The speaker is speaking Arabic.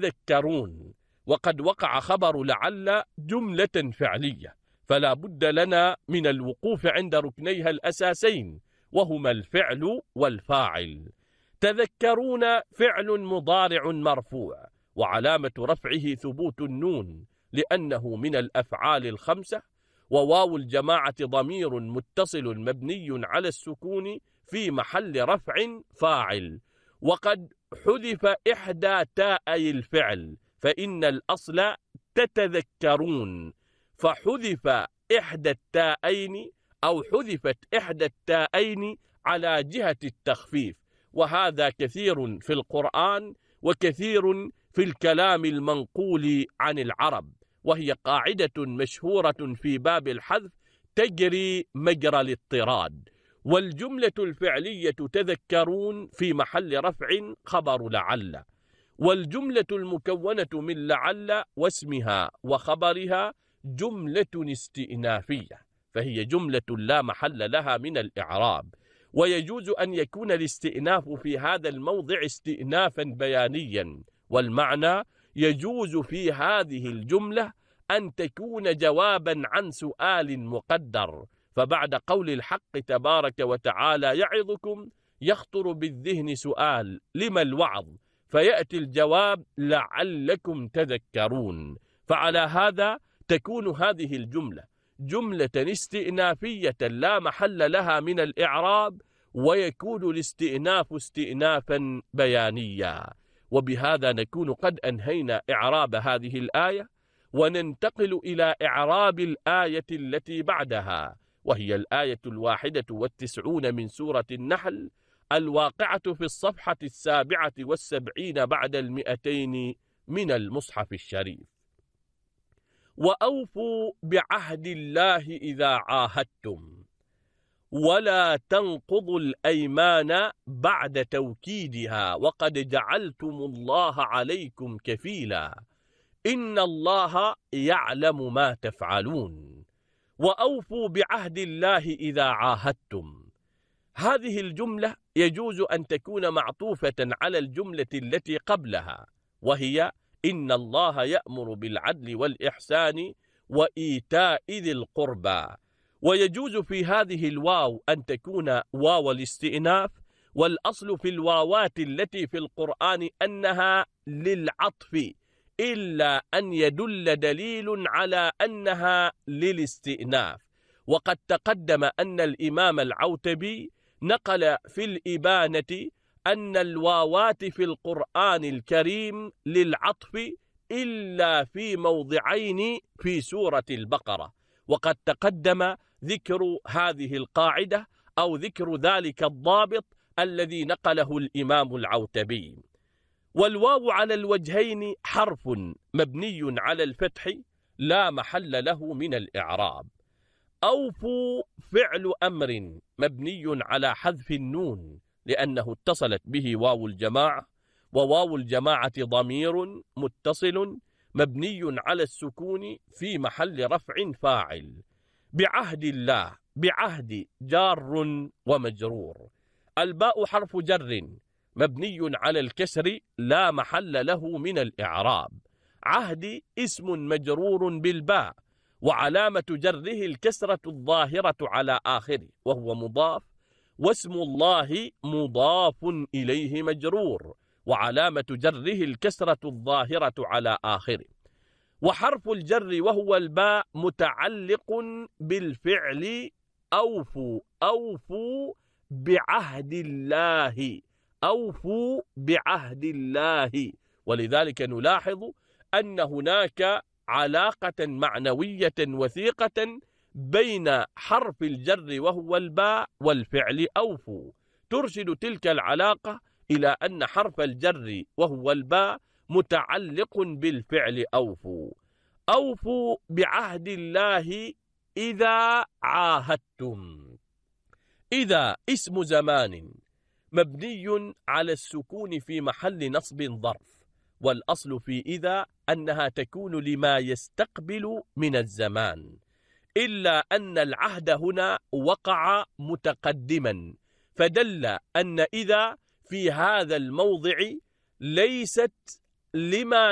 تذكرون، وقد وقع خبر لعل جملة فعلية، فلا بد لنا من الوقوف عند ركنيها الأساسين، وهما الفعل والفاعل. تذكرون فعل مضارع مرفوع، وعلامة رفعه ثبوت النون لأنه من الأفعال الخمسة، وواو الجماعة ضمير متصل مبني على السكون في محل رفع فاعل. وقد حذف إحدى تاءي الفعل، فإن الأصل تتذكرون، فحذف إحدى التاءين أو حذفت إحدى التاءين على جهة التخفيف، وهذا كثير في القرآن وكثير في الكلام المنقول عن العرب، وهي قاعدة مشهورة في باب الحذف تجري مجرى الاضطراد. والجملة الفعلية تذكرون في محل رفع خبر لعل، والجملة المكونة من لعل واسمها وخبرها جملة استئنافية، فهي جملة لا محل لها من الإعراب. ويجوز أن يكون الاستئناف في هذا الموضع استئنافا بيانيا، والمعنى يجوز في هذه الجملة أن تكون جوابا عن سؤال مقدر، فبعد قول الحق تبارك وتعالى يعظكم يخطر بالذهن سؤال لما الوعظ، فيأتي الجواب لعلكم تذكرون. فعلى هذا تكون هذه الجملة جملة استئنافية لا محل لها من الإعراب، ويكون الاستئناف استئنافا بيانيا. وبهذا نكون قد أنهينا إعراب هذه الآية، وننتقل إلى إعراب الآية التي بعدها، وهي الآية 91 من سورة النحل، الواقعة في الصفحة 77 بعد 200 من المصحف الشريف. وأوفوا بعهد الله إذا عاهدتم، ولا تنقضوا الأيمان بعد توكيدها، وقد جعلتم الله عليكم كفيلا، إن الله يعلم ما تفعلون. وأوفوا بعهد الله إذا عاهدتم، هذه الجملة يجوز أن تكون معطوفة على الجملة التي قبلها، وهي إن الله يأمر بالعدل والإحسان وإيتاء ذي القربى. ويجوز في هذه الواو أن تكون واو الاستئناف، والأصل في الواوات التي في القرآن أنها للعطف، إلا أن يدل دليل على أنها للاستئناف. وقد تقدم أن الإمام العوتبي نقل في الإبانة أن الواوات في القرآن الكريم للعطف إلا في موضعين في سورة البقرة، وقد تقدم ذكر هذه القاعدة أو ذكر ذلك الضابط الذي نقله الإمام العوتبي. والواو على الوجهين حرف مبني على الفتح لا محل له من الإعراب. أوفوا فعل أمر مبني على حذف النون لأنه اتصلت به واو الجماعة، وواو الجماعة ضمير متصل مبني على السكون في محل رفع فاعل. بعهد الله، بعهد جار ومجرور. الباء حرف جر مبني على الكسر لا محل له من الإعراب. عهد اسم مجرور بالباء، وعلامة جره الكسرة الظاهرة على آخره وهو مضاف، واسم الله مضاف إليه مجرور، وعلامة جره الكسرة الظاهرة على آخره. وحرف الجر وهو الباء متعلق بالفعل أوفوا. أوفوا بعهد الله، أوفوا بعهد الله. ولذلك نلاحظ أن هناك علاقة معنوية وثيقة بين حرف الجر وهو الباء والفعل أوفوا، ترشد تلك العلاقة إلى أن حرف الجر وهو الباء متعلق بالفعل أوفوا. أوفوا بعهد الله إذا عاهدتم. إذا اسم زمان مبني على السكون في محل نصب ظرف، والأصل في إذا أنها تكون لما يستقبل من الزمان، إلا أن العهد هنا وقع متقدما، فدل أن إذا في هذا الموضع ليست لما